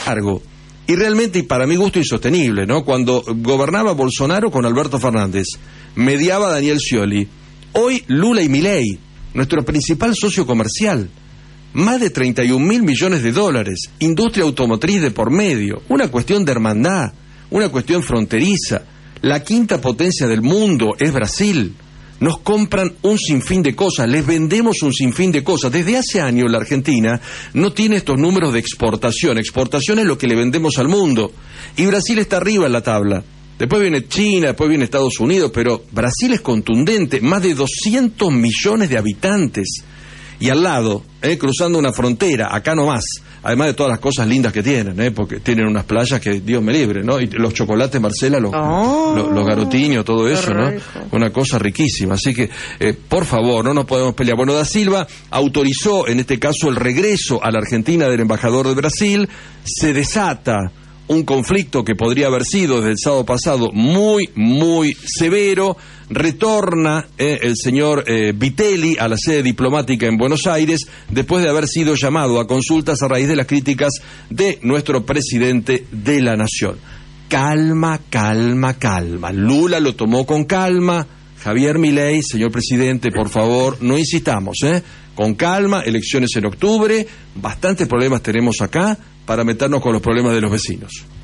largo. Y realmente, y para mi gusto, insostenible, ¿no? Cuando gobernaba Bolsonaro con Alberto Fernández, mediaba Daniel Scioli. Hoy Lula y Milei, nuestro principal socio comercial. Más de 31.000 millones de dólares, industria automotriz de por medio, una cuestión de hermandad, una cuestión fronteriza. La quinta potencia del mundo es Brasil. Nos compran un sinfín de cosas, les vendemos un sinfín de cosas. Desde hace años la Argentina no tiene estos números de exportación. Exportación es lo que le vendemos al mundo. Y Brasil está arriba en la tabla. Después viene China, después viene Estados Unidos, pero Brasil es contundente, más de 200 millones de habitantes. Y al lado, cruzando una frontera, acá nomás, además de todas las cosas lindas que tienen, porque tienen unas playas que Dios me libre, ¿no? Y los chocolates Marcela, los garotiños, todo eso, ¿no? Una cosa riquísima. Así que, por favor, no nos podemos pelear. Bueno, Da Silva autorizó, en este caso, el regreso a la Argentina del embajador de Brasil. Se desata un conflicto que podría haber sido desde el sábado pasado muy, muy severo. Retorna el señor Vitelli a la sede diplomática en Buenos Aires después de haber sido llamado a consultas a raíz de las críticas de nuestro presidente de la Nación. Calma, calma, calma. Lula lo tomó con calma. Javier Milei, señor presidente, por favor, no insistamos, con calma, elecciones en octubre, bastantes problemas tenemos acá para meternos con los problemas de los vecinos.